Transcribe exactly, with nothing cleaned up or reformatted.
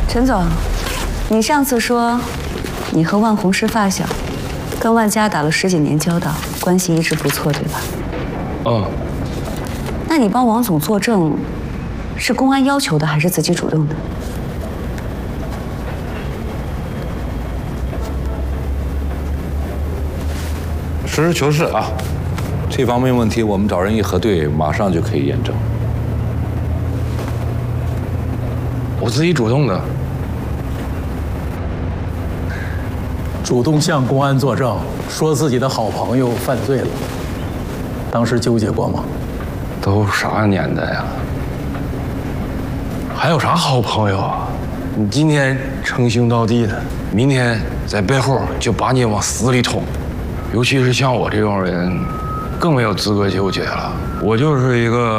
陈总，你上次说你和万红是发小，跟万家打了十几年交道，关系一直不错，对吧？ 嗯。 那你帮王总作证，是公安要求的还是自己主动的？ 实事求是啊，这方面问题我们找人一核对，马上就可以验证。我自己主动的。 主动向公安作证，说自己的好朋友犯罪了，当时纠结过吗？ 都啥年代呀？还有啥好朋友啊？你今天称兄道弟的，明天在背后就把你往死里捅。尤其是像我这种人，更没有资格纠结了。我就是一个。